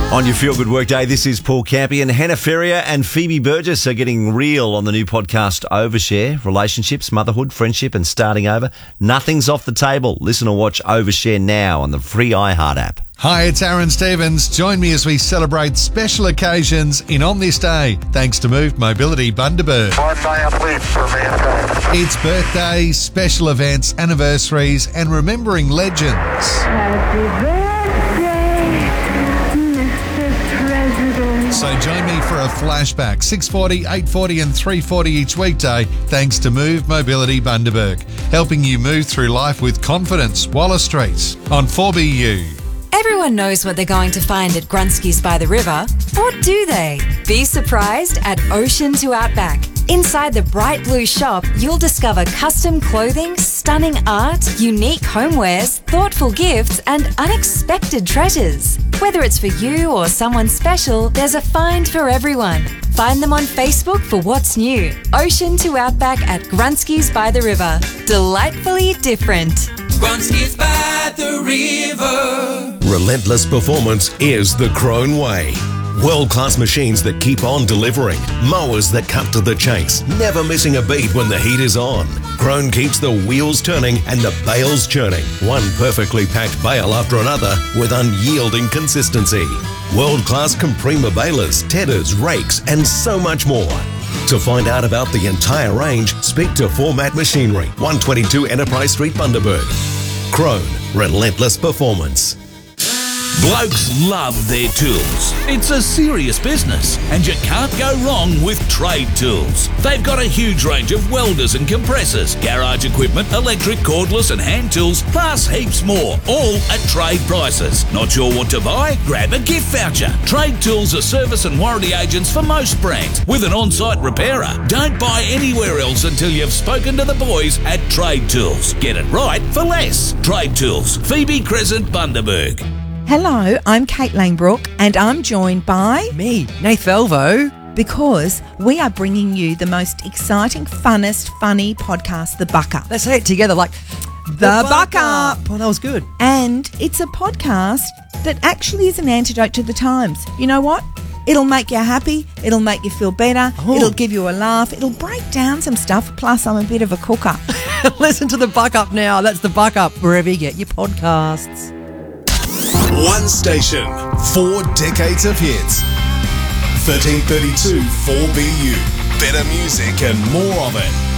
On your Feel Good Workday, this is Paul Campion. Hannah Ferrier and Phoebe Burgess are getting real on the new podcast Overshare. Relationships, motherhood, friendship and starting over. Nothing's off the table. Listen or watch Overshare now on the free iHeart app. Hi, it's Aaron Stevens. Join me as we celebrate special occasions in On This Day, thanks to Move Mobility Bundaberg. 1 day of sleep for mankind. It's birthdays, special events, anniversaries and remembering legends. Happy birthday, Mr. President. So join me for a flashback, 6:40, 8:40 and 3:40 each weekday, thanks to Move Mobility Bundaberg, helping you move through life with confidence. Wallace Street on 4BU. Everyone knows what they're going to find at Grunski's by the river, or do they? Be surprised at Ocean to Outback. Inside the bright blue shop, you'll discover custom clothing, stunning art, unique homewares, thoughtful gifts, and unexpected treasures. Whether it's for you or someone special, there's a find for everyone. Find them on Facebook for what's new. Ocean to Outback at Grunski's by the river. Delightfully different. Grunski's by the river. Relentless performance is the Crone way. World-class machines that keep on delivering. Mowers that cut to the chase, never missing a beat when the heat is on. Crone keeps the wheels turning and the bales churning. One perfectly packed bale after another with unyielding consistency. World-class Comprima balers, tedders, rakes and so much more. To find out about the entire range, speak to Format Machinery, 122 Enterprise Street, Bundaberg. Crone, relentless performance. Blokes love their tools. It's a serious business, and you can't go wrong with Trade Tools. They've got a huge range of welders and compressors, garage equipment, electric, cordless and hand tools, plus heaps more, all at trade prices. Not sure what to buy? Grab a gift voucher. Trade Tools are service and warranty agents for most brands, with an on-site repairer. Don't buy anywhere else until you've spoken to the boys at Trade Tools. Get it right for less. Trade Tools, Phoebe Crescent, Bundaberg. Hello, I'm Kate Langbrook and I'm joined by... Me, Nath Velvo. Because we are bringing you the most exciting, funnest, funny podcast, The Buck Up. Let's say it together like... The Buck Up. Oh, that was good. And it's a podcast that actually is an antidote to the times. You know what? It'll make you happy. It'll make you feel better. Oh. It'll give you a laugh. It'll break down some stuff. Plus, I'm a bit of a cooker. Listen to The Buck Up now. That's The Buck Up, wherever you get your podcasts. One station, 4 decades of hits. 1332 4BU. Better music and more of it.